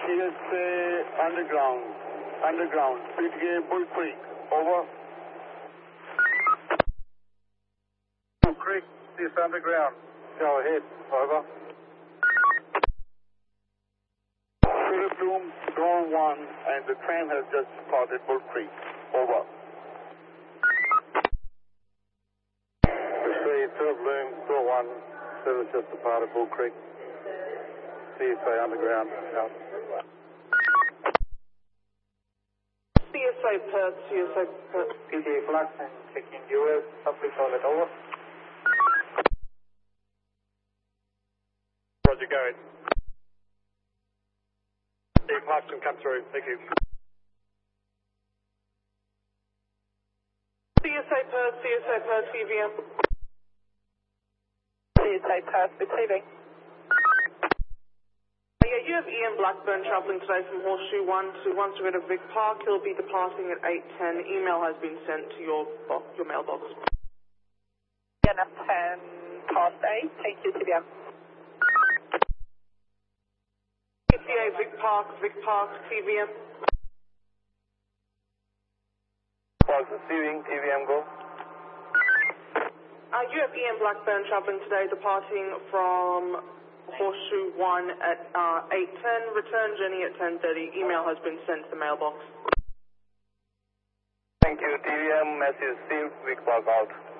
CSA underground, PTA Bull Creek, over. Bull Creek, CSA underground, go ahead, over. Philip Bloom, Dawn 1, and the train has just departed Bull Creek, over. Philip Bloom, Dawn 1, service just departed Bull Creek, CSA underground, out. CSA Perth, CSA Perth. PTA Flux and checking US, public toilet, over. Roger, go ahead. Yeah, Clarkson, come through. Thank you. CSA Perth, CVM. CSA Perth, receiving. Yeah, you have Ian Blackburn travelling today from Horseshoe 1 to Wanstead of Vic Park. He'll be departing at 8:10. Email has been sent to your mailbox. Yeah, 10:08. Thank you, CBM. PTA Vic Park, TVM. Park receiving, TVM go. You have Ian Blackburn travelling today, departing from Horseshoe 1 at 8:10. Return journey at 10:30. Email has been sent to the mailbox. Thank you, TVM, message received, Vic Park out.